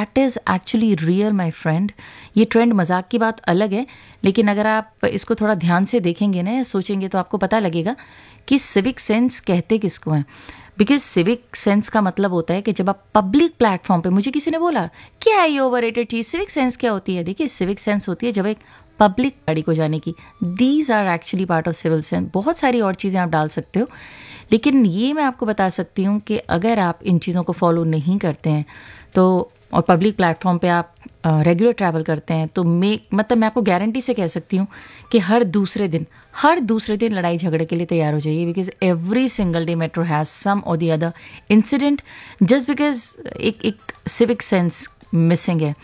That is actually real my friend. ये trend मजाक की बात अलग है, लेकिन अगर आप इसको थोड़ा ध्यान से देखेंगे ना, सोचेंगे, तो आपको पता लगेगा कि सिविक सेंस कहते किसको हैं। बिकॉज सिविक सेंस का मतलब होता है कि जब आप पब्लिक प्लेटफॉर्म पे, मुझे किसी ने बोला क्या है ये ओवररेटेड चीज़, सिविक सेंस क्या होती है? देखिए, सिविक सेंस होती है जब एक पब्लिक गाड़ी को जाने की। These are actually part of civil sense. बहुत सारी और चीज़ें आप डाल सकते हो, लेकिन ये मैं आपको बता सकती हूँ कि अगर आप इन चीज़ों को फॉलो नहीं करते हैं तो, और पब्लिक प्लेटफॉर्म पे आप रेगुलर ट्रैवल करते हैं, तो मतलब मैं आपको गारंटी से कह सकती हूँ कि हर दूसरे दिन लड़ाई झगड़े के लिए तैयार हो जाइए। Because every single day metro has some और the other incident, just because एक सिविक सेंस मिसिंग है।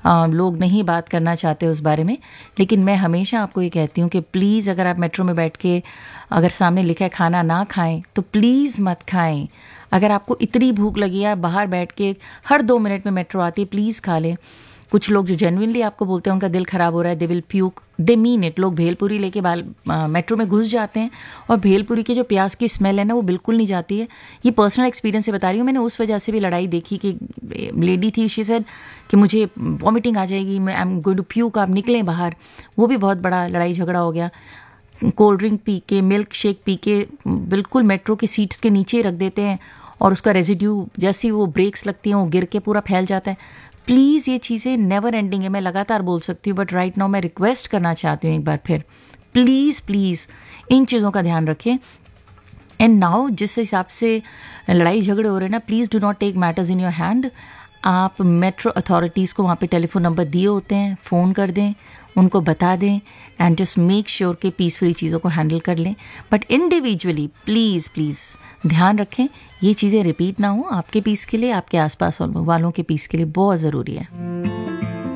लोग नहीं बात करना चाहते उस बारे में। लेकिन मैं हमेशा आपको ये कहती हूँ कि प्लीज़, अगर आप मेट्रो में बैठ के अगर सामने लिखा है खाना ना खाएं, तो प्लीज़ मत खाएं। अगर आपको इतनी भूख लगी है, बाहर बैठ के हर 2 मिनट में मेट्रो आती है, प्लीज़ खा लें। कुछ लोग जो जेन्युइनली आपको बोलते हैं उनका दिल ख़राब हो रहा है, they will puke, they mean it. लोग भेलपुरी लेके मेट्रो में घुस जाते हैं और भेलपुरी की जो प्याज की स्मेल है ना, वो बिल्कुल नहीं जाती है। ये पर्सनल एक्सपीरियंस से बता रही हूँ। मैंने उस वजह से भी लड़ाई देखी कि लेडी थी, शी सेड कि मुझे वॉमिटिंग आ जाएगी, मैं I am going to puke, आप निकलें बाहर। वो भी बहुत बड़ा लड़ाई झगड़ा हो गया। कोल्ड ड्रिंक पी के, मिल्क शेक पी के बिल्कुल मेट्रो की सीट्स के नीचे रख देते हैं, और उसका रेजिड्यू जैसी वो ब्रेक्स लगती हैं वो गिर के पूरा फैल जाता है। प्लीज़, ये चीज़ें नेवर एंडिंग है, मैं लगातार बोल सकती हूँ, बट राइट नाउ मैं रिक्वेस्ट करना चाहती हूँ एक बार फिर, प्लीज़ इन चीज़ों का ध्यान रखें। एंड नाउ जिस हिसाब से लड़ाई झगड़े हो रहे हैं ना, please do not take matters in your hand. आप मेट्रो अथॉरिटीज़ को वहाँ पे टेलीफोन नंबर दिए होते हैं, फ़ोन कर दें, उनको बता दें, एंड जस्ट मेक श्योर कि पीसफुली चीज़ों को हैंडल कर लें। बट इंडिविजुअली प्लीज़ ध्यान रखें, ये चीज़ें रिपीट ना हो। आपके पीस के लिए, आपके आसपास वालों के पीस के लिए बहुत ज़रूरी है।